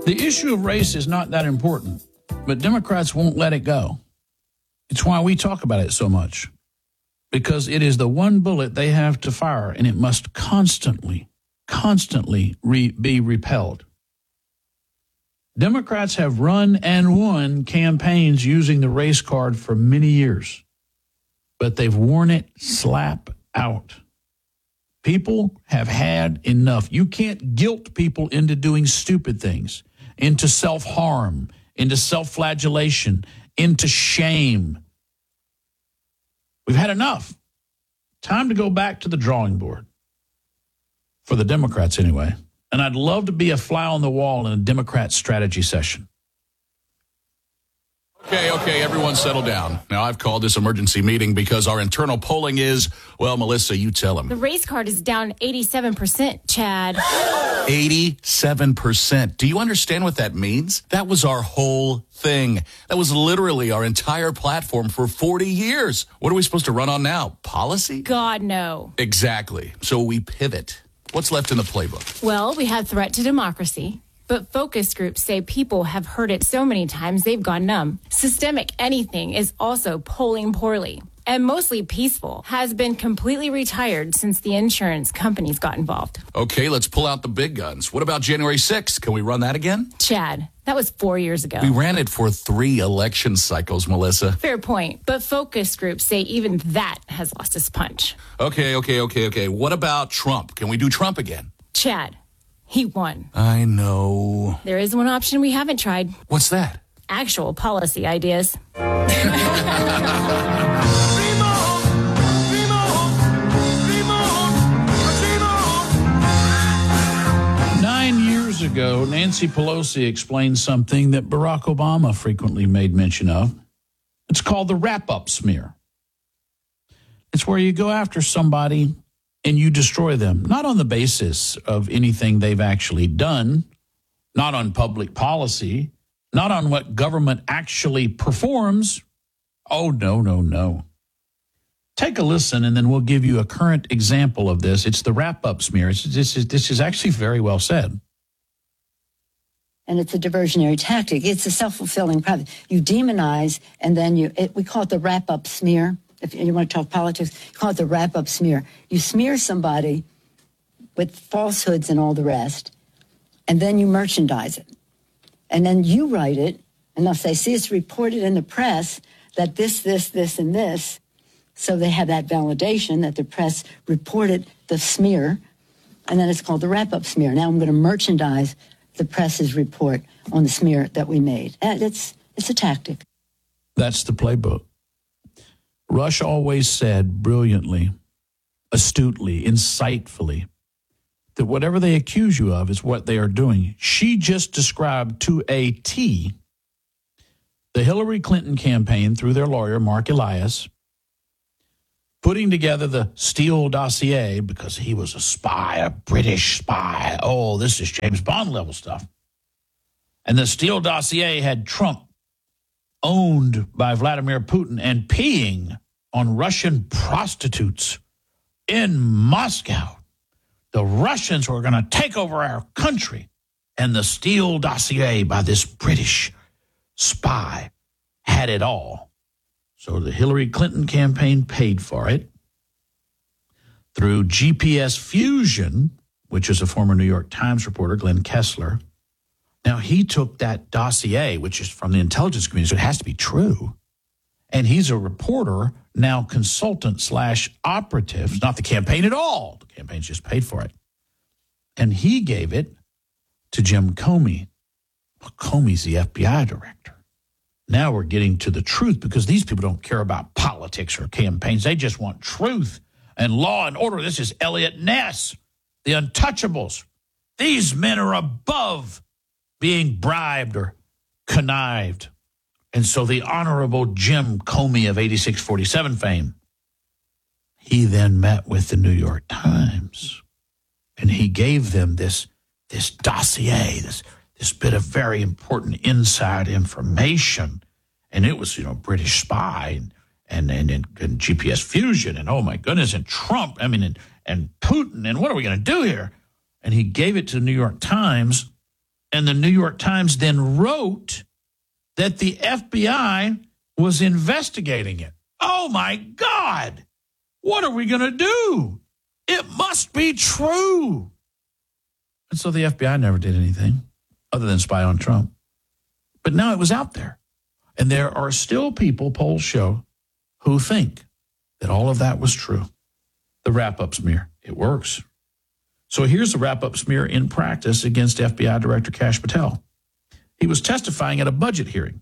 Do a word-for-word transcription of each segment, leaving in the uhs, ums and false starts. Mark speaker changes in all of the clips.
Speaker 1: The issue of race is not that important, but Democrats won't let it go. It's why we talk about it so much, because it is the one bullet they have to fire, and it must constantly, constantly re- be repelled. Democrats have run and won campaigns using the race card for many years, but they've worn it slap out. People have had enough. You can't guilt people into doing stupid things, into self-harm, into self-flagellation, into shame. We've had enough. Time to go back to the drawing board. For the Democrats, anyway. And I'd love to be a fly on the wall in a Democrat strategy session.
Speaker 2: Okay, okay, everyone settle down. Now, I've called this emergency meeting because our internal polling is, well, Melissa, you tell them.
Speaker 3: The race card is down eighty-seven percent, Chad.
Speaker 2: eighty-seven percent. Do you understand what that means? That was our whole thing. That was literally our entire platform for forty years. What are we supposed to run on now? Policy?
Speaker 3: God, no.
Speaker 2: Exactly. So we pivot. What's left in the playbook?
Speaker 3: Well, we have threat to democracy. But focus groups say people have heard it so many times they've gone numb. Systemic anything is also polling poorly. And mostly peaceful has been completely retired since the insurance companies got involved.
Speaker 2: Okay, let's pull out the big guns. What about January sixth? Can we run that again?
Speaker 3: Chad, that was four years ago.
Speaker 2: We ran it for three election cycles, Melissa.
Speaker 3: Fair point. But focus groups say even that has lost its punch.
Speaker 2: Okay, okay, okay, okay. What about Trump? Can we do Trump again?
Speaker 3: Chad, he won.
Speaker 2: I know.
Speaker 3: There is one option we haven't tried.
Speaker 2: What's that?
Speaker 3: Actual policy ideas.
Speaker 1: Nine years ago, Nancy Pelosi explained something that Barack Obama frequently made mention of. It's called the wrap-up smear. It's where you go after somebody and you destroy them, not on the basis of anything they've actually done, not on public policy, not on what government actually performs. Oh, no, no, no. Take a listen, and then we'll give you a current example of this. It's the wrap-up smear. It's, this, is, this is actually very well said.
Speaker 4: And it's a diversionary tactic. It's a self-fulfilling prophecy. You demonize, and then you, it, we call it the wrap-up smear. If you want to talk politics, you call it the wrap-up smear. You smear somebody with falsehoods and all the rest, and then you merchandise it. And then you write it, and they'll say, see, it's reported in the press that this, this, this, and this. So they have that validation that the press reported the smear, and then it's called the wrap-up smear. Now I'm going to merchandise the press's report on the smear that we made. And it's, it's a tactic.
Speaker 1: That's the playbook. Rush always said brilliantly, astutely, insightfully, that whatever they accuse you of is what they are doing. She just described to a T the Hillary Clinton campaign through their lawyer, Mark Elias, putting together the Steele dossier because he was a spy, a British spy. Oh, this is James Bond level stuff. And the Steele dossier had Trump owned by Vladimir Putin and peeing on Russian prostitutes in Moscow. The Russians were going to take over our country. And the Steele dossier by this British spy had it all. So the Hillary Clinton campaign paid for it through G P S Fusion, which is a former New York Times reporter, Glenn Kessler. Now, he took that dossier, which is from the intelligence community, so it has to be true. And he's a reporter, now consultant slash operative, not the campaign at all. The campaign's just paid for it. And he gave it to Jim Comey. Well, Comey's the F B I director. Now we're getting to the truth because these people don't care about politics or campaigns. They just want truth and law and order. This is Elliot Ness, the Untouchables. These men are above being bribed or connived. And so the Honorable Jim Comey of eighty-six forty-seven fame, he then met with the New York Times, and he gave them this, this dossier, this, this bit of very important inside information. And it was, you know, British spy and, and, and, and G P S Fusion and, oh, my goodness, and Trump, I mean, and, and Putin, and what are we going to do here? And he gave it to the New York Times. And the New York Times then wrote that the F B I was investigating it. Oh, my God. What are we going to do? It must be true. And so the F B I never did anything other than spy on Trump. But now it was out there. And there are still people, polls show, who think that all of that was true. The wrap-up smear, it works. So here's the wrap-up smear in practice against F B I Director Kash Patel. He was testifying at a budget hearing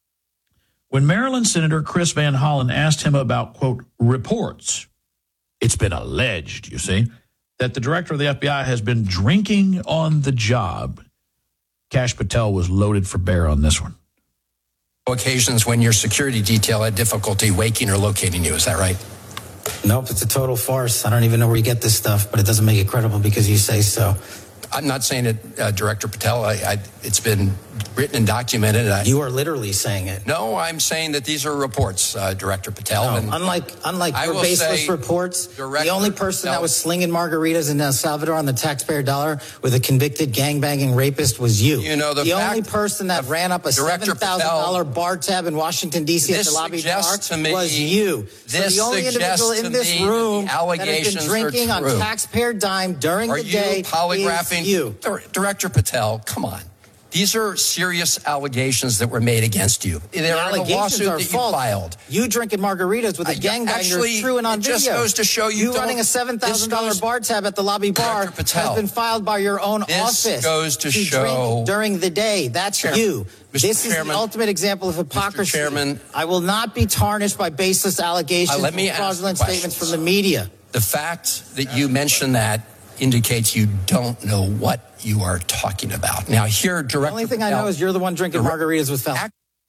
Speaker 1: when Maryland Senator Chris Van Hollen asked him about, quote, reports. It's been alleged, you see, that the director of the F B I has been drinking on the job. Kash Patel was loaded for bear on this one.
Speaker 5: Occasions when your security detail had difficulty waking or locating you. Is that right?
Speaker 6: Nope, it's a total farce. I don't even know where you get this stuff, but it doesn't make it credible because you say so.
Speaker 5: I'm not saying it, uh, Director Patel. I, I, it's been written and documented. I,
Speaker 6: you are literally saying it.
Speaker 5: No, I'm saying that these are reports, uh, Director Patel.
Speaker 6: No,
Speaker 5: and
Speaker 6: unlike unlike
Speaker 5: I
Speaker 6: your
Speaker 5: will
Speaker 6: baseless
Speaker 5: say,
Speaker 6: reports,
Speaker 5: Director
Speaker 6: the only person
Speaker 5: Patel,
Speaker 6: that was slinging margaritas in El Salvador on the taxpayer dollar with a convicted gangbanging rapist was you.
Speaker 5: You know, the,
Speaker 6: the
Speaker 5: fact,
Speaker 6: only person that ran up a seven thousand dollars bar tab in Washington, D C at the lobby bar was you.
Speaker 5: This
Speaker 6: so the only individual in this room that has been drinking on taxpayer dime during
Speaker 5: are
Speaker 6: the day
Speaker 5: you polygraphing
Speaker 6: is you.
Speaker 5: Director Patel, come on. These are serious allegations that were made against you. They're
Speaker 6: the
Speaker 5: in the lawsuit
Speaker 6: are
Speaker 5: that
Speaker 6: false.
Speaker 5: you filed.
Speaker 6: You drinking margaritas with a
Speaker 5: I,
Speaker 6: gangbanger
Speaker 5: actually,
Speaker 6: is true and on
Speaker 5: it
Speaker 6: video.
Speaker 5: Just goes to show you,
Speaker 6: you running a seven thousand dollars bar tab at the lobby bar
Speaker 5: Patel,
Speaker 6: has been filed by your own
Speaker 5: this
Speaker 6: office.
Speaker 5: This goes to, to
Speaker 6: show drink during the day. That's Chairman, you.
Speaker 5: Mister
Speaker 6: This
Speaker 5: Chairman,
Speaker 6: is the ultimate example of hypocrisy.
Speaker 5: Mister Chairman,
Speaker 6: I will not be tarnished by baseless allegations
Speaker 5: uh, let me
Speaker 6: and fraudulent
Speaker 5: ask
Speaker 6: statements from the media.
Speaker 5: The fact that you mentioned that indicates you don't know what you are talking about. Now, here, Director
Speaker 6: The only thing
Speaker 5: Patel,
Speaker 6: I know is you're the one drinking margaritas with Fel.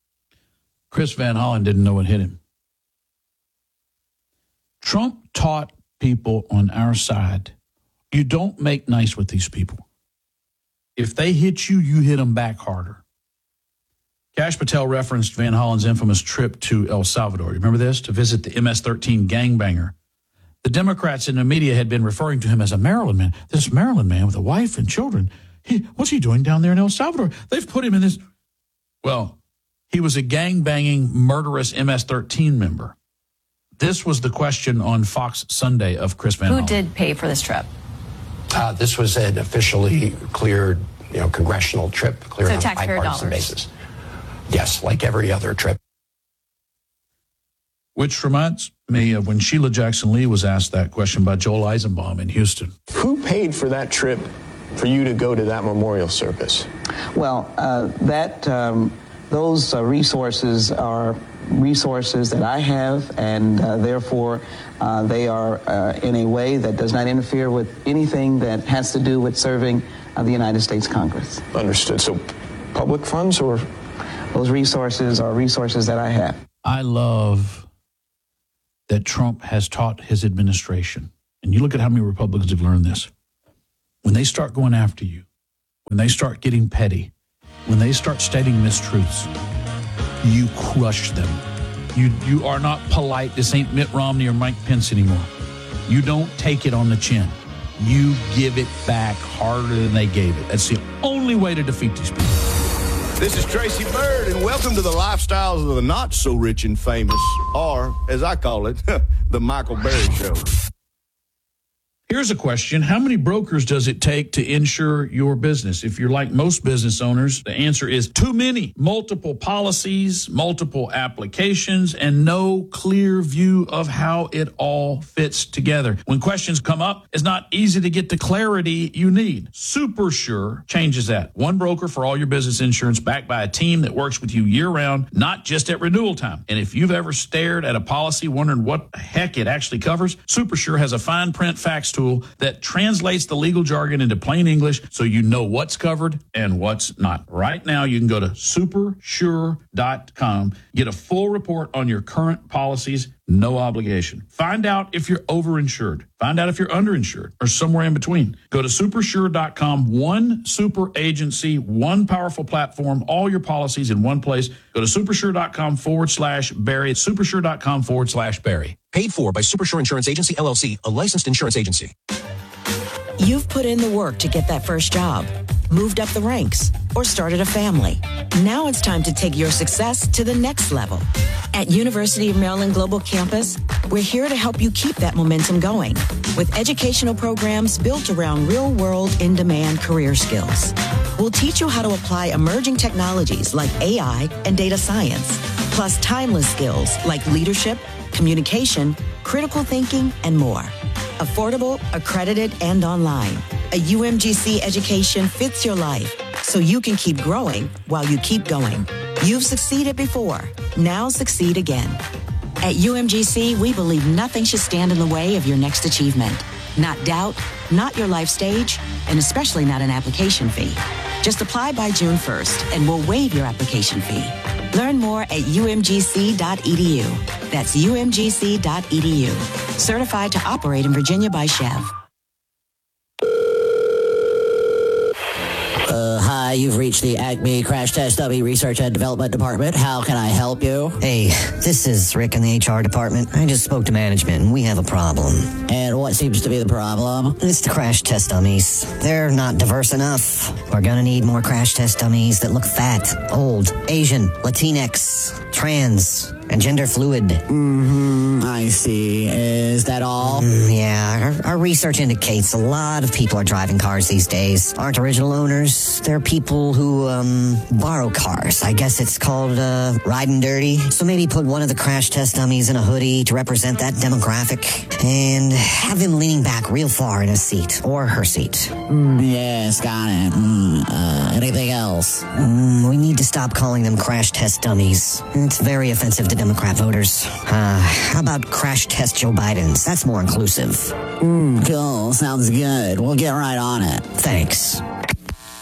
Speaker 1: Chris Van Hollen didn't know what hit him. Trump taught people on our side, you don't make nice with these people. If they hit you, you hit them back harder. Kash Patel referenced Van Hollen's infamous trip to El Salvador. You remember this? To visit the M S thirteen gangbanger. The Democrats in the media had been referring to him as a Maryland man. This Maryland man with a wife and children. He, what's he doing down there in El Salvador? They've put him in this. Well, he was a gang-banging, murderous M S thirteen member. This was the question on Fox Sunday of Chris Van Hollen.
Speaker 7: Who did pay for this trip?
Speaker 8: Uh, this was an officially cleared, you know, congressional trip, cleared
Speaker 7: so
Speaker 8: on a
Speaker 7: taxpayer
Speaker 8: bipartisan
Speaker 7: dollars.
Speaker 8: basis. Yes, like every other trip.
Speaker 1: Which reminds me of when Sheila Jackson Lee was asked that question by Joel Eisenbaum in Houston.
Speaker 9: Who paid for that trip for you to go to that memorial service?
Speaker 10: Well, uh, that um, those uh, resources are resources that I have, and uh, therefore uh, they are uh, in a way that does not interfere with anything that has to do with serving uh, the United States Congress.
Speaker 9: Understood. So public funds or?
Speaker 10: Those resources are resources that I have.
Speaker 1: I love that Trump has taught his administration, and you look at how many Republicans have learned this. When they start going after you, when they start getting petty, when they start stating mistruths, you crush them. You you are not polite. This ain't Mitt Romney or Mike Pence anymore. You don't take it on the chin. You give it back harder than they gave it. That's the only way to defeat these people.
Speaker 11: This is Tracy Byrd, and welcome to the lifestyles of the not-so-rich and famous, or, as I call it, the Michael Berry Show.
Speaker 1: Here's a question. How many brokers does it take to insure your business? If you're like most business owners, the answer is too many. Multiple policies, multiple applications, and no clear view of how it all fits together. When questions come up, it's not easy to get the clarity you need. SuperSure changes that. One broker for all your business insurance, backed by a team that works with you year-round, not just at renewal time. And if you've ever stared at a policy wondering what the heck it actually covers, SuperSure has a fine print facts tool that translates the legal jargon into plain English so you know what's covered and what's not. Right now, you can go to super sure dot com, get a full report on your current policies, no obligation. Find out if you're overinsured. Find out if you're underinsured or somewhere in between. Go to super sure dot com, one super agency, one powerful platform, all your policies in one place. Go to super sure dot com forward slash Barry. It's super sure dot com forward slash Barry.
Speaker 12: Paid for by SuperSure Insurance Agency, L L C, a licensed insurance agency.
Speaker 13: You've put in the work to get that first job.
Speaker 7: moved up the ranks, or started a family. Now it's time to take your success to the next level. At University of Maryland Global Campus, we're here to help you keep that momentum going with educational programs built around real-world, in-demand career skills. We'll teach you how to apply emerging technologies like A I and data science, plus timeless skills like leadership, communication, critical thinking, and more. Affordable, accredited, and online. A U M G C education fits your life so you can keep growing while you keep going. You've succeeded before. Now succeed again. At U M G C, we believe nothing should stand in the way of your next achievement. Not doubt, not your life stage, and especially not an application fee. Just apply by June first, and we'll waive your application fee. Learn more at U M G C dot E D U. That's U M G C dot E D U. Certified to operate in Virginia by Chev.
Speaker 13: Uh, hi, you've reached the Acme Crash Test Dummy Research and Development Department. How can I help you?
Speaker 14: Hey, this is Rick in the H R department. I just spoke to management and we have a problem.
Speaker 13: And what seems to be the problem?
Speaker 14: It's the crash test dummies. They're not diverse enough. We're gonna need more crash test dummies that look fat, old, Asian, Latinx, trans, and gender fluid.
Speaker 13: Mm-hmm, I see. Is that all?
Speaker 14: Mm, yeah, our, our research indicates a lot of people are driving cars these days. Aren't original owners. They're people who, um, borrow cars. I guess it's called, uh, riding dirty. So maybe put one of the crash test dummies in a hoodie to represent that demographic and have him leaning back real far in his seat or her seat.
Speaker 13: Mm, yes, got it. Mm, uh, anything else?
Speaker 14: Mm, we need to stop calling them crash test dummies. It's very offensive to Democrat voters. Uh, how about crash test Joe Biden's? That's more inclusive.
Speaker 13: Mm, cool. Sounds good. We'll get right on it.
Speaker 14: Thanks.